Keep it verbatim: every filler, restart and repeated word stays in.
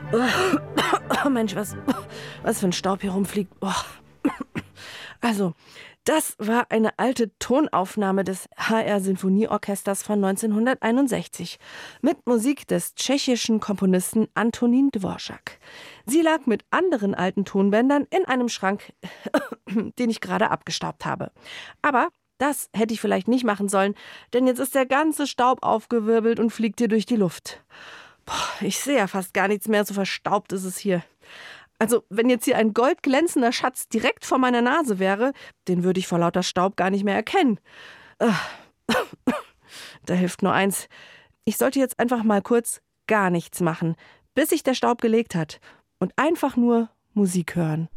Oh Mensch, was, was für ein Staub hier rumfliegt. Oh. Also, das war eine alte Tonaufnahme des H R-Sinfonieorchesters von neunzehnhunderteinundsechzig mit Musik des tschechischen Komponisten Antonín Dvořák. Sie lag mit anderen alten Tonbändern in einem Schrank, den ich gerade abgestaubt habe. Aber das hätte ich vielleicht nicht machen sollen, denn jetzt ist der ganze Staub aufgewirbelt und fliegt hier durch die Luft. Boah, ich sehe ja fast gar nichts mehr, so verstaubt ist es hier. Also, wenn jetzt hier ein goldglänzender Schatz direkt vor meiner Nase wäre, den würde ich vor lauter Staub gar nicht mehr erkennen. Da hilft nur eins. Ich sollte jetzt einfach mal kurz gar nichts machen, bis sich der Staub gelegt hat und einfach nur Musik hören.